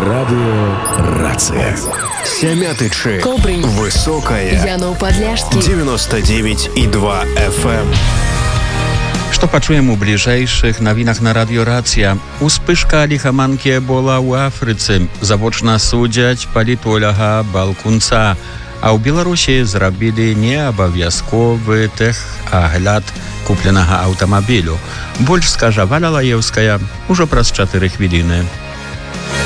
Радиорация. Сямятычы. Кобрынь. Высокая. Янов-Подляшский. 99,2 FM. Што пачуем у бліжэйшых навінах на радыёрацыя. Успышка ліхаманкі Эбола ў Афрыцы. Завочна судзяць палітолага Балкунца. А ў Беларусі зрабілі неабавязковы тэхагляд купленага аўтамабілю. Больш скажа Валя Лаеўская ўжо праз 4 хвіліны.